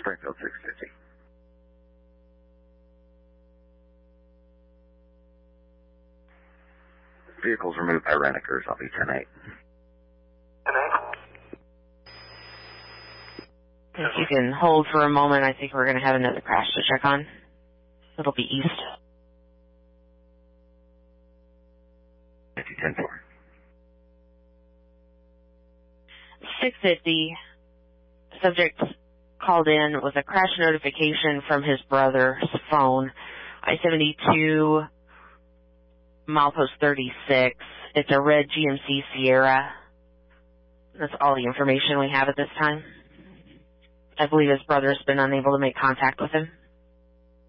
Springfield 650. Vehicles removed by Rennikers. I'll be 10-8. 10-8. If you can hold for a moment, I think we're going to have another crash to check on. It'll be east. 10-4. 650. Subject called in with a crash notification from his brother's phone. I-72, milepost 36. It's a red GMC Sierra. That's all the information we have at this time. I believe his brother's been unable to make contact with him.